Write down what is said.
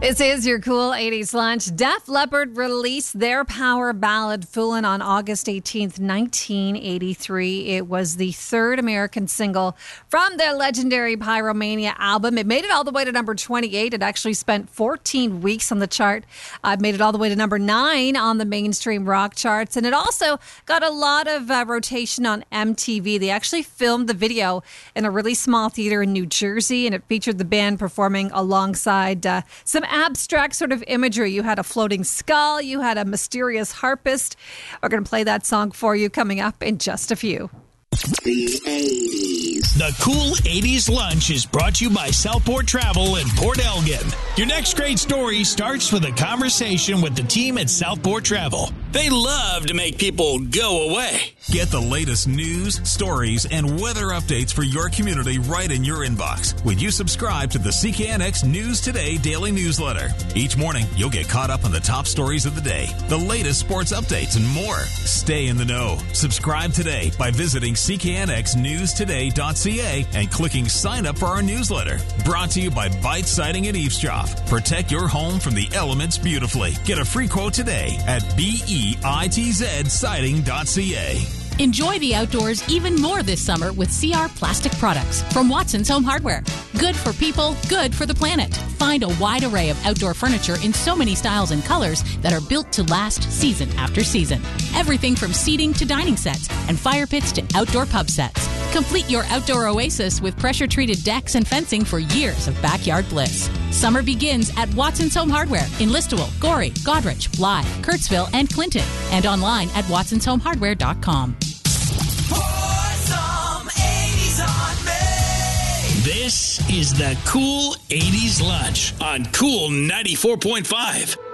This is your cool 80s lunch. Def Leppard released their power ballad Foolin' on August 18th, 1983. It was the third American single from their legendary Pyromania album. It made it all the way to number 28. It actually spent 14 weeks on the chart. It made it all the way to number 9 on the mainstream rock charts. And it also got a lot of rotation on MTV. They actually filmed the video in a really small theater in New Jersey, and it featured the band performing alongside some abstract sort of imagery. You had a floating skull. You had a mysterious harpist. We're going to play that song for you coming up in just a few. The 80s. The Cool 80s Lunch is brought to you by Southport Travel in Port Elgin. Your next great story starts with a conversation with the team at Southport Travel. They love to make people go away. Get the latest news, stories, and weather updates for your community right in your inbox when you subscribe to the CKNX News Today daily newsletter. Each morning, you'll get caught up on the top stories of the day, the latest sports updates, and more. Stay in the know. Subscribe today by visiting CKNXNewsToday.ca and clicking sign up for our newsletter. Brought to you by Bite Siding and Eavesdrop. Protect your home from the elements beautifully. Get a free quote today at BEITZsiding.ca. Enjoy the outdoors even more this summer with CR Plastic Products from Watson's Home Hardware. Good for people, good for the planet. Find a wide array of outdoor furniture in so many styles and colors that are built to last season after season. Everything from seating to dining sets and fire pits to outdoor pub sets. Complete your outdoor oasis with pressure-treated decks and fencing for years of backyard bliss. Summer begins at Watson's Home Hardware in Listowel, Gorey, Goderich, Blythe, Kurtzville, and Clinton, and online at watsonshomehardware.com. This is the Cool 80s Lunch on Cool 94.5.